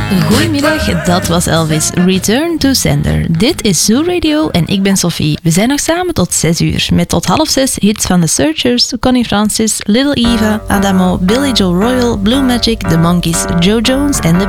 Goedemiddag, dat was Elvis. Return to Sender. Dit is Zoo Radio en ik ben Sophie. We zijn nog samen tot 6 uur. Met tot 5:30 hits van The Searchers, Connie Francis, Little Eva, Adamo, Billy Joel Royal, Blue Magic, The Monkees, Joe Jones en The